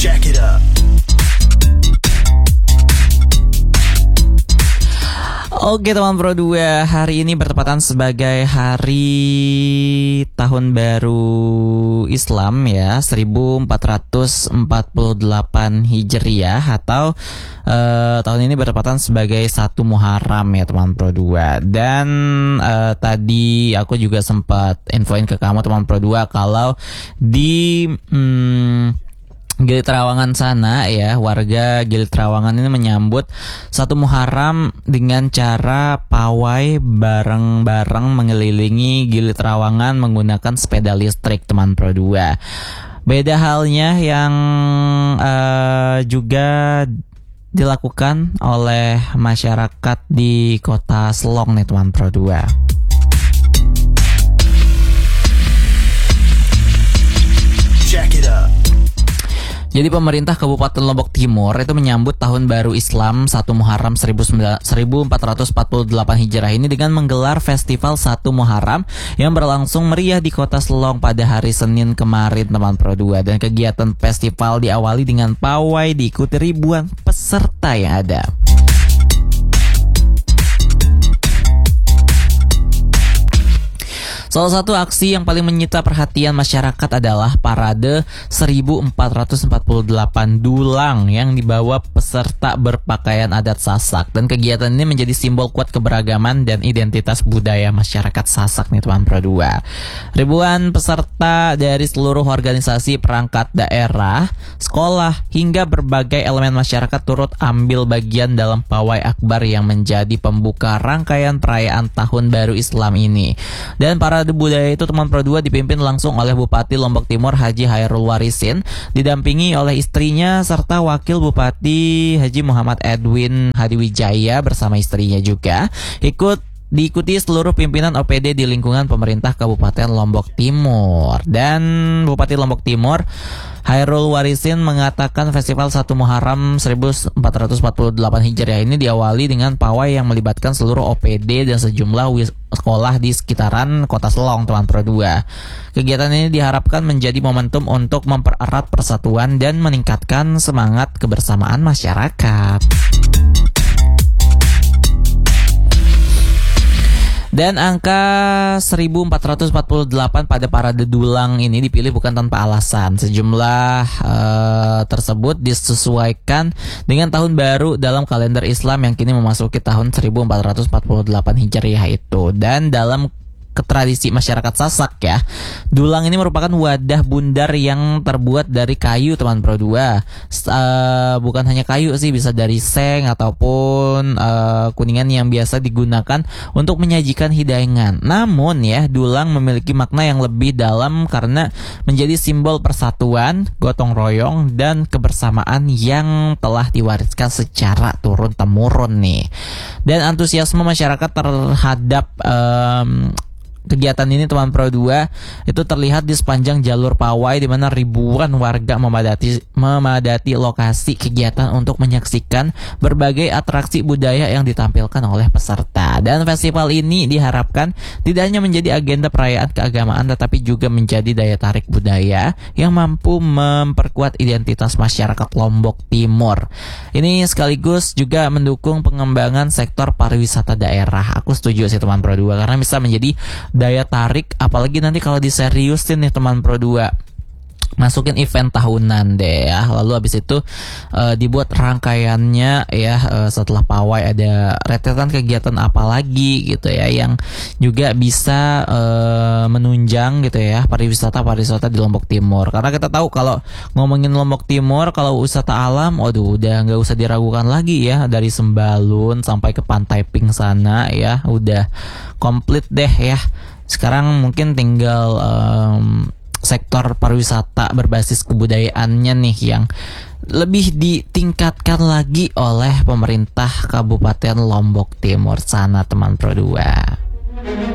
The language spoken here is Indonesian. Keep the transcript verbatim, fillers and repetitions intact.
Jack it up. Oke teman Pro dua, hari ini bertepatan sebagai hari tahun baru Islam ya, seribu empat ratus empat puluh delapan Hijriah, atau uh, tahun ini bertepatan sebagai satu Muharram ya teman Pro dua. Dan uh, tadi aku juga sempat infoin ke kamu teman Pro dua kalau di hmm, Gili Trawangan sana ya, warga Gili Trawangan ini menyambut satu Muharram dengan cara pawai bareng-bareng mengelilingi Gili Trawangan menggunakan sepeda listrik teman Pro dua. Beda halnya yang uh, juga dilakukan oleh masyarakat di Kota Selong nih teman Pro dua. Jack it up. Jadi pemerintah Kabupaten Lombok Timur itu menyambut tahun baru Islam satu Muharram seribu empat ratus empat puluh delapan Hijrah ini dengan menggelar festival satu Muharram yang berlangsung meriah di Kota Selong pada hari Senin kemarin teman Pro dua. Dan kegiatan festival diawali dengan pawai diikuti ribuan peserta yang ada. Salah satu aksi yang paling menyita perhatian masyarakat adalah parade seribu empat ratus empat puluh delapan dulang yang dibawa peserta berpakaian adat Sasak. Dan kegiatan ini menjadi simbol kuat keberagaman dan identitas budaya masyarakat Sasak nih teman Pro dua. Ribuan peserta dari seluruh organisasi perangkat daerah, sekolah, hingga berbagai elemen masyarakat turut ambil bagian dalam pawai akbar yang menjadi pembuka rangkaian perayaan tahun baru Islam ini. Dan para Parade budaya itu teman Pro dua dipimpin langsung oleh Bupati Lombok Timur Haji Hairul Warisin, didampingi oleh istrinya serta Wakil Bupati Haji Muhammad Edwin Hadiwijaya bersama istrinya juga. Ikut diikuti seluruh pimpinan O P D di lingkungan pemerintah Kabupaten Lombok Timur. Dan Bupati Lombok Timur Hairul Warisin mengatakan festival satu Muharram seribu empat ratus empat puluh delapan Hijriah ini diawali dengan pawai yang melibatkan seluruh O P D dan sejumlah wis- sekolah di sekitaran Kota Selong teman Pro dua. Kegiatan ini diharapkan menjadi momentum untuk mempererat persatuan dan meningkatkan semangat kebersamaan masyarakat. Dan angka seribu empat ratus empat puluh delapan pada parade dulang ini dipilih bukan tanpa alasan. Sejumlah uh, tersebut disesuaikan dengan tahun baru dalam kalender Islam yang kini memasuki tahun seribu empat ratus empat puluh delapan Hijriah itu. Dan dalam tradisi masyarakat Sasak ya, dulang ini merupakan wadah bundar yang terbuat dari kayu teman Pro dua. Uh, bukan hanya kayu sih, bisa dari seng ataupun uh, kuningan yang biasa digunakan untuk menyajikan hidangan. Namun ya, dulang memiliki makna yang lebih dalam karena menjadi simbol persatuan, gotong royong, dan kebersamaan yang telah diwariskan secara turun temurun nih. Dan antusiasme masyarakat terhadap um, kegiatan ini teman Pro dua itu terlihat di sepanjang jalur pawai, di mana ribuan warga memadati memadati lokasi kegiatan untuk menyaksikan berbagai atraksi budaya yang ditampilkan oleh peserta. Dan festival ini diharapkan tidak hanya menjadi agenda perayaan keagamaan, tetapi juga menjadi daya tarik budaya yang mampu memperkuat identitas masyarakat Lombok Timur. Ini sekaligus juga mendukung pengembangan sektor pariwisata daerah. Aku setuju sih teman Pro dua, karena bisa menjadi daya tarik, apalagi nanti kalau diseriusin nih teman Pro dua, masukin event tahunan deh ya. Lalu habis itu uh, dibuat rangkaiannya ya, uh, setelah pawai ada rentetan kegiatan apa lagi gitu ya, yang juga bisa uh, menunjang gitu ya pariwisata-pariwisata di Lombok Timur. Karena kita tahu kalau ngomongin Lombok Timur, kalau wisata alam, waduh udah nggak usah diragukan lagi ya, dari Sembalun sampai ke Pantai Pink sana ya, udah komplit deh ya. Sekarang mungkin tinggal um, sektor pariwisata berbasis kebudayaannya nih yang lebih ditingkatkan lagi oleh pemerintah Kabupaten Lombok Timur sana teman Pro dua.